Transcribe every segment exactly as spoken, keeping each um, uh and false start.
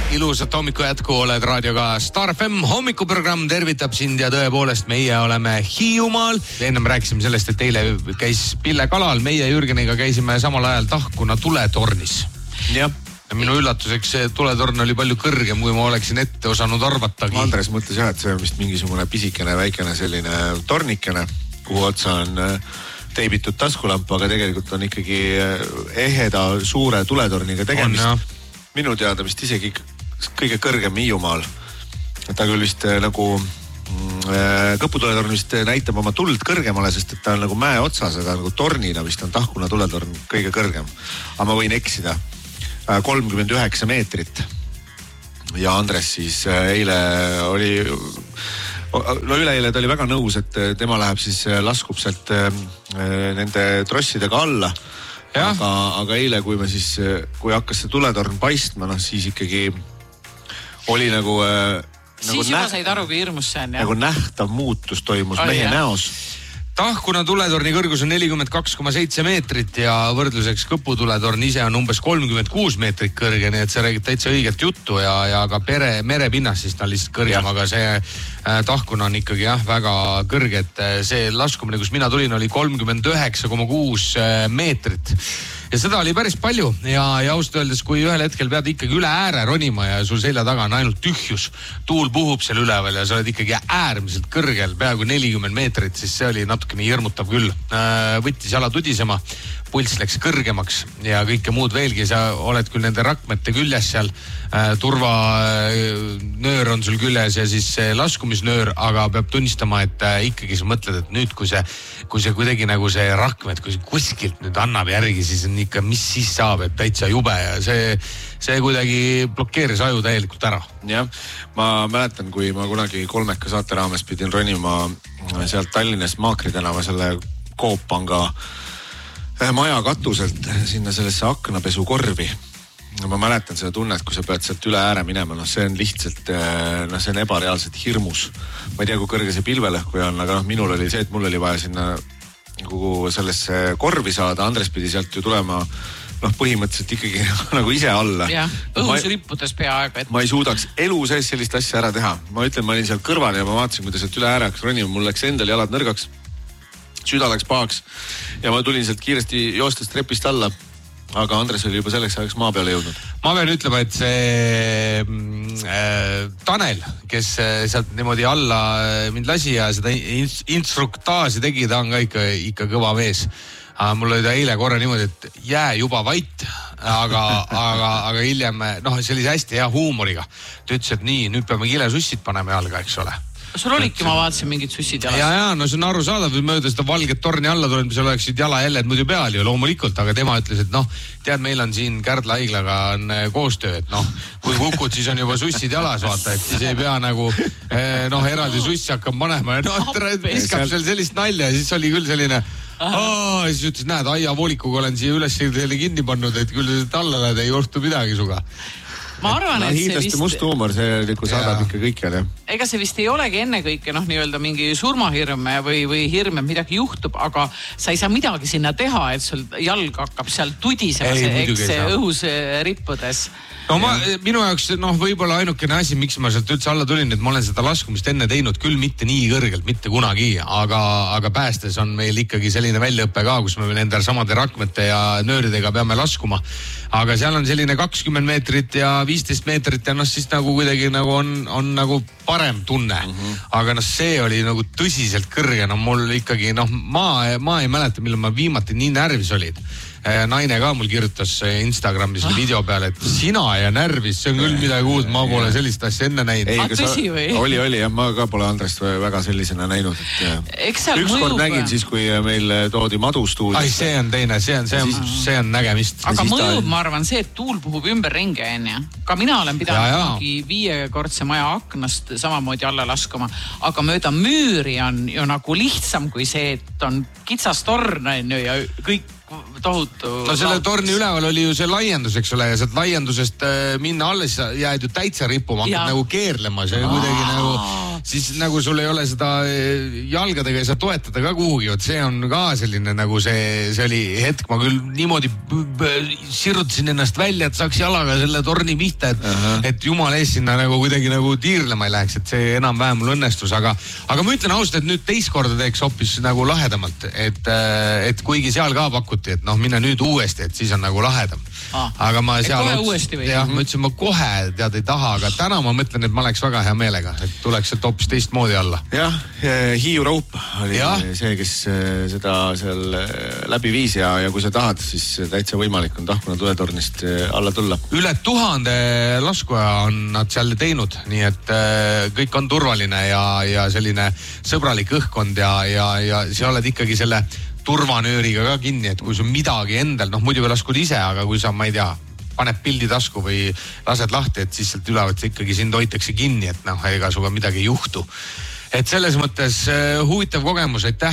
ilusat hommiku jätku, oled raadioga Star F M hommikuprogramm tervitab sind ja tõepoolest meie oleme Hiiumaal. Ennem rääkisime sellest, et eile käis Pille kalal, meie Jürgeniga käisime samal ajal Tahkuna tuletornis. Jah. Ja minu üllatuseks see tuletorn oli palju kõrgem, kui ma oleksin ette osanud arvatagi. Andres mõtles jah, et see on vist mingisugune pisikene, väikene selline tornikene, kuhu otsa on teibitud taskulamp, aga tegelikult on ikkagi eheda suure tuletorniga tegemist. Minu teada vist isegi kõige kõrgem Hiiumaal. Ta küll vist nagu Kõputuletorn vist näitab oma tuld kõrgemale, sest et ta on nagu mäe otsas, aga nagu tornina vist on Tahkuna tuletorn kõige kõrgem. Aga ma võin eksida. kolmkümmend üheksa meetrit. Ja Andres siis eile oli, no üleeile ta oli väga nõus, et tema läheb siis, laskub sealt nende trossidega alla. Aga, aga eile, kui me siis, kui hakkas see tuletorn paistma, no siis ikkagi oli nagu... Siis nagu juba näht... said aru, kui hirmus see on, jah? Nagu nähtav muutus toimus oh, mehe jah. Näos. Tahkuna tuletorni kõrgus on nelikümmend kaks koma seitse meetrit ja võrdluseks Kõpu tuletorn ise on umbes kolmkümmend kuus meetrit kõrge, nii et see räägib täitsa õiget juttu ja, ja ka pere, merepinnas siis ta on lihtsalt kõrgem, aga see äh, Tahkuna on ikkagi jah, väga kõrge, et see laskumine, kus mina tulin, oli kolmkümmend üheksa koma kuus meetrit. Ja seda oli päris palju ja, ja ausalt öeldes, kui ühel hetkel pead ikkagi üle ääre ronima ja sul selja taga on ainult tühjus, tuul puhub seal üleval ja sa oled ikkagi äärmiselt kõrgel, peaaegu nelikümmend meetrit, siis see oli natukene hirmutav küll. Võttis jala tudisema, pulss läks kõrgemaks ja kõike muud veelgi, sa oled küll nende rakmete küljes seal, turvanöör on sul küljes ja siis laskumisnöör, aga peab tunnistama, et ikkagi sa mõtled, et nüüd kui see, kui see kuidagi nagu see rakmed, kui see kuskilt nüüd annab järgi, siis on ikka, mis siis saab, et täitsa jube ja see, see kuidagi blokeeris aju täielikult ära. Jah, ma mäletan, kui ma kunagi kolmeka saate raames pidin ronima sealt Tallinnast Maakri tänava selle Coop-panga maja katuselt sinna sellesse aknapesukorvi. Ma mäletan seda tunnet, kui sa pead sealt üle ääre minema, noh see on lihtsalt, noh see on ebareaalselt hirmus. Ma ei tea, kui kõrge see pilvelõhkuja on, aga noh, minul oli see, et mul oli vaja sinna nagu sellesse korvi saada, Andres pidi sealt ju tulema noh põhimõtteliselt ikkagi nagu ise alla. Jah, õhus rippudes peaaegu. Et... ma ei suudaks elu sees sellist asja ära teha. Ma ütlen, ma olin seal kõrval ja ma vaatasin, kuidas sealt üle ääre hakkas ronima, mul läks endal jalad nõrgaks, süda läks pahaks ja ma tulin sealt kiiresti joostes trepist alla, aga Andres oli juba selleks ajaks maa peale jõudnud. Ma pean ütlema, et see äh, Tanel, kes sealt niimoodi alla mind lasi ja seda instruktaaži tegi, ta on ka ikka, ikka kõva mees. Mul oli ta eile korra niimoodi, et jää juba vait, aga, aga, aga hiljem, noh, see oli hästi hea huumoriga. Ta ütles, et nii, nüüd peame kilesussid panema jalga, eks ole. Sul olidki, ma vaatasin mingid sussid jalas. Ja, ja, no see on aru saadav, mööda seda valget torni alla tuleb, mis oleksid jalajäljed muidu peal ju loomulikult, aga tema ütles, et noh, tead, meil on siin Kärdla haiglaga on koostöö, et noh, kui kukud, siis on juba sussid jalas, vaata, et siis ei pea nagu, noh, eraldi sussi hakkab panema ja noh, viskab seal sellist nalja ja siis oli küll selline, oh, siis ütles, näed, aiavoolikuga olen siia üles kinni pannud, et küll alla lähed, ei juhtu midagi suga. Ma arvan, no, et see vist... must huumor, see nagu saadab ikka kõikjale. Ega see vist ei olegi enne kõike, noh, nii-öelda mingi surmahirm või, või hirm, et midagi juhtub, aga sa ei saa midagi sinna teha, et sul jalg hakkab seal tudisema, see, eks see õhus rippudes. No ma, minu jaoks, noh, võib-olla ainukene asi, miks ma sealt üldse alla tulin, et ma olen seda laskumist enne teinud, küll mitte nii kõrgelt, mitte kunagi, aga, aga päästes on meil ikkagi selline väljaõppe ka, kus me nende samade rakmete ja nööridega peame laskuma. Aga seal on selline kakskümmend meetrit ja viisteist meetrit ja noh, siis nagu kuidagi nagu on, on nagu parem tunne. Mm-hmm. Aga noh, see oli nagu tõsiselt kõrge, no mul ikkagi, noh, ma, ma ei mäleta, millal ma viimati nii närvis olid. Naine ka mul kirjutas Instagramis ah. video peale, et sina ja närvis, see on küll midagi uud, ma pole sellist asja enne näinud. Ei, tõsi või? Oli, oli, jah, ma ka pole Andrest väga sellisena näinud. Ükskord mõjub... nägin siis, kui meil toodi madustuudis. Ai, see on teine, see on, see on, see on nägemist. Aga mõjub, ta... ma arvan, see, et tuul puhub ümber ringe, enne. Ka mina olen pidanud mingi viiekordse maja aknast samamoodi alla laskuma, aga mööda müüri on ju nagu lihtsam kui see, et on kitsas torn ja kõik tohutu... No selle torni üleval oli ju see laiendus, eks ole, ja sealt laiendusest minna alles jääd ju täitsa rippuma, hakkad nagu keerlema, see kuidagi nagu, siis nagu sul ei ole seda jalgadega ei saa toetada ka kuhugi, et see on ka selline nagu see, see oli hetk, ma küll niimoodi sirutasin ennast välja, et saaks jalaga selle torni pihta, et, uh-huh. et jumal ees sinna nagu kuidagi nagu tiirlema ei läheks, et see enam-vähem mul õnnestus, aga, aga ma ütlen ausalt, et nüüd teist korda teeks hoopis nagu lahedamalt, et, et kuigi seal ka pakuti, et noh, minna nüüd uuesti, et siis on nagu lahedam. Ah, aga ma seal kohe uuesti või? jah, ma ütlesin, ma kohe tead ei taha, aga täna ma mõtlen, et ma oleks väga hea meelega, et tuleks sealt hoopis teistmoodi alla. jah, Hiiu Raup oli ja. see, kes seda seal läbi viis ja, ja kui sa tahad, siis täitsa võimalik on Tahkuna tuletornist alla tulla. üle tuhande laskuja on nad seal teinud, nii et kõik on turvaline ja, ja selline sõbralik õhkkond ja, ja, ja sa oled ikkagi selle turvanööriga ka kinni, et kui sul midagi endal, noh muidu laskud ise, aga kui sa, ma ei tea, paned pildi tasku või lased lahti, et siis sealt ülevat ikkagi sind hoitakse kinni, et noh, ega suga midagi ei juhtu. Et selles mõttes äh, huvitav kogemus, aitäh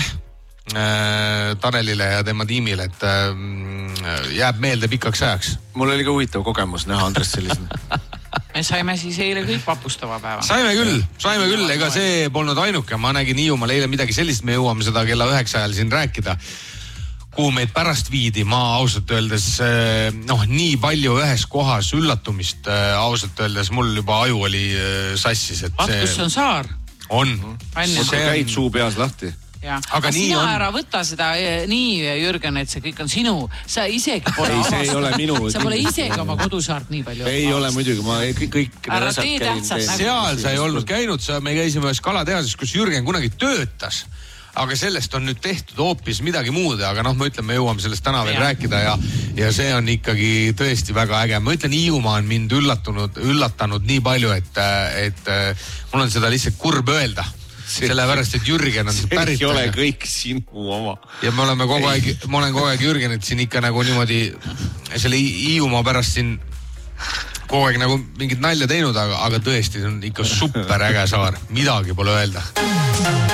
äh, Tanelile ja tema tiimile, et äh, jääb meelde pikaks ajaks. Mul oli ka huvitav kogemus näha Andres sellisena. Me saime siis eile kõik vapustava päeva. Saime küll, saime küll, ega see polnud ainuke. Ma nägin Hiiumaal eile midagi sellist, me jõuame seda kella üheksa ajal siin rääkida, kuhu meid pärast viidi. Ma ausalt öeldes, noh, nii palju ühes kohas üllatumist, ausalt öeldes mul juba aju oli sassis. Vaat, kus see on saar? On. See käid suu peas lahti. Ja. aga sina on... ära võta seda nii, Jürgen, et see kõik on sinu. Sa isegi pole ei, see ei ole minu. Sa pole isegi oma kodusaart nii palju. Ei ole muidugi, ma kõik, kõik ära tee tähtsad. Seal sa ei olnud käinud, sa, me käisime ühes kalatehases, kus Jürgen kunagi töötas. Aga sellest on nüüd tehtud hoopis midagi muud, aga noh, ma ütlen, me jõuame sellest täna veel ja. rääkida ja, ja see on ikkagi tõesti väga äge. Ma ütlen, Hiiumaa on mind üllatunud, üllatanud nii palju, et, et mul on seda lihtsalt kurb öelda. Sellepärast, et Jürgen on pärit. See ei ole kõik sinu oma. Ja me oleme kogu aeg, ma olen kogu aeg Jürgenit siin ikka nagu niimoodi selle Hiiumaa pärast siin kogu aeg nagu mingit nalja teinud, aga, aga tõesti see on ikka super äge saar. Midagi pole öelda.